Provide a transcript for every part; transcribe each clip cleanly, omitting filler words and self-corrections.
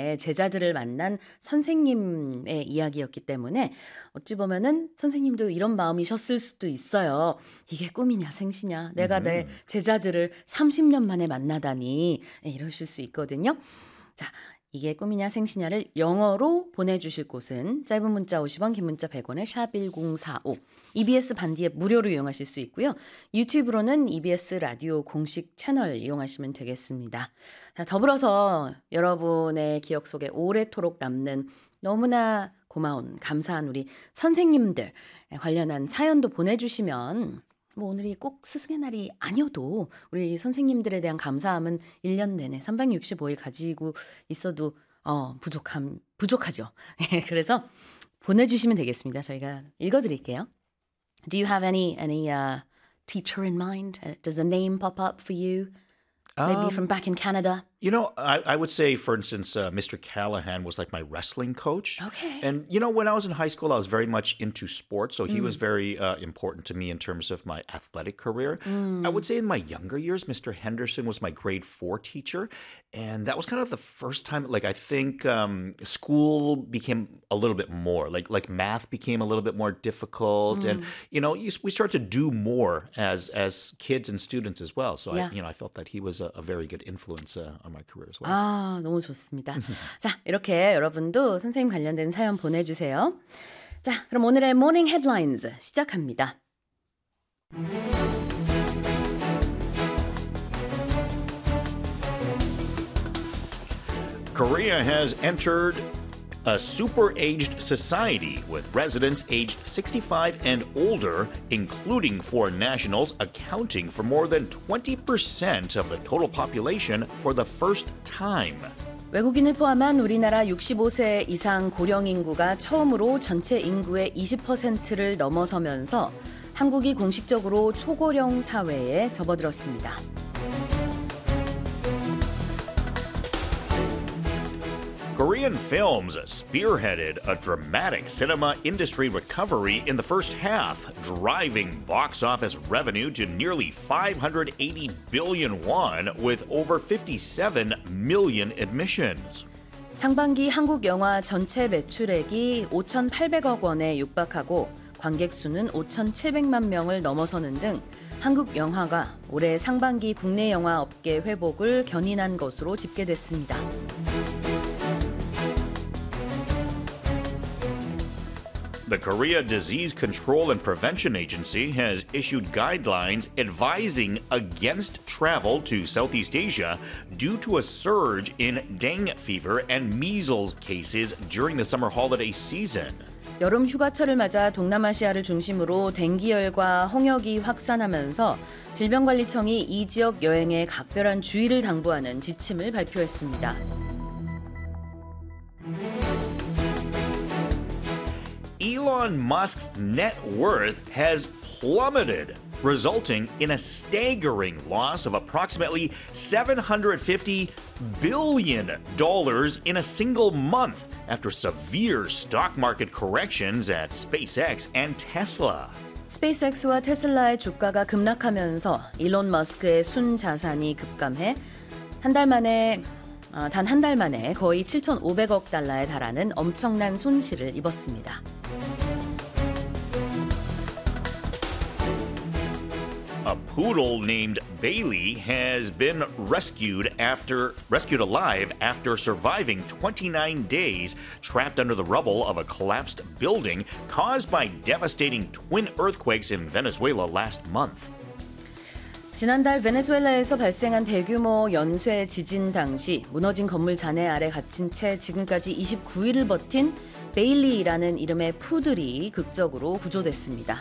시간에 제자들을 만난 선생님의 이야기였기 때문에 어찌 보면은 선생님도 이런 마음이셨을 수도 있어요. 이게 꿈이냐 생시냐. 내가 내 Mhm. 제자들을 30년 만에 만나다니. 이러실 수 있거든요. 자, 이게 꿈이냐 생시냐를 영어로 보내주실 곳은 짧은 문자 50원, 긴 문자 100원에 샵 1045. EBS 반디앱 무료로 이용하실 수 있고요. 유튜브로는 EBS 라디오 공식 채널 이용하시면 되겠습니다. 자, 더불어서 여러분의 기억 속에 오래도록 남는 너무나 고마운 감사한 우리 선생님들 관련한 사연도 보내주시면 뭐 오늘이 꼭 스승의 날이 아니어도 우리 선생님들에 대한 감사함은 1년 내내 365일 가지고 있어도 부족하죠. 그래서 보내주시면 되겠습니다. 저희가 읽어드릴게요. Do you have any teacher in mind? Does a name pop up for you? Maybe from back in Canada? I would say, for instance, Mr. Callahan was like my wrestling coach. Okay. And, when I was in high school, I was very much into sports. So he was very important to me in terms of my athletic career. I would say in my younger years, Mr. Henderson was my grade 4 teacher. And that was kind of the first time, I think school became a little bit more, like math became a little bit more difficult. And, we started to do more as kids and students as well. So, Yeah. I felt that he was a very good influence on my career as well. 아, 너무 좋습니다. 자, 이렇게 여러분도 선생님 관련된 사연 보내주세요. 자, 그럼 오늘의 모닝 헤드라인즈 시작합니다. Korea has entered a super-aged society with residents aged 65 and older, including foreign nationals, accounting for more than 20% of the total population for the first time. 외국인을 포함한 우리나라 65세 이상 고령 인구가 처음으로 전체 인구의 20%를 넘어서면서 한국이 공식적으로 초고령 사회에 접어들었습니다. Korean films spearheaded a dramatic cinema industry recovery in the first half, driving box office revenue to nearly 580 billion won with over 57 million admissions. 상반기 한국 영화 전체 매출액이 5,800억 원에 육박하고 관객 수는 5,700만 명을 넘어서는 등 한국 영화가 올해 상반기 국내 영화 업계 회복을 견인한 것으로 집계됐습니다. The Korea Disease Control and Prevention Agency has issued guidelines advising against travel to Southeast Asia due to a surge in dengue fever and measles cases during the summer holiday season. 여름 휴가철을 맞아 동남아시아를 중심으로 댕기열과 홍역이 확산하면서 질병관리청이 이 지역 여행에 각별한 주의를 당부하는 지침을 발표했습니다. Elon Musk's net worth has plummeted, resulting in a staggering loss of approximately $750 billion in a single month after severe stock market corrections at SpaceX and Tesla. 스페이스X와 테슬라의 주가가 급락하면서 일론 머스크의 순자산이 급감해 단 한 달 만에 거의 7,500억 달러에 달하는 엄청난 손실을 입었습니다. A poodle named Bailey has been rescued alive after surviving 29 days trapped under the rubble of a collapsed building caused by devastating twin earthquakes in Venezuela last month. 지난달 베네수엘라에서 발생한 대규모 연쇄 지진 당시 무너진 건물 잔해 아래 갇힌 채 지금까지 29일을 버틴 베일리라는 이름의 푸들이 극적으로 구조됐습니다.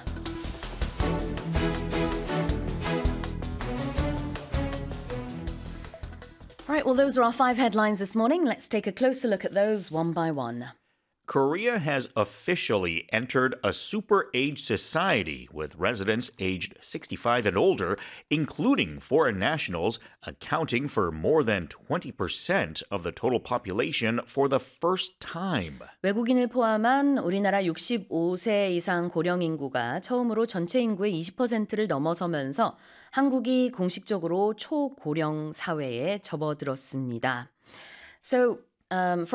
All right, well, those are our 5 headlines this morning. Let's take a closer look at those one by one. Korea has officially entered a super-aged society with residents aged 65 and older, including foreign nationals, accounting for more than 20% of the total population for the first time. 외국인을 포함한 우리나라 65세 이상 고령 인구가 처음으로 전체 인구의 20%를 넘어서면서 한국이 공식적으로 초고령 사회에 접어들었습니다. So,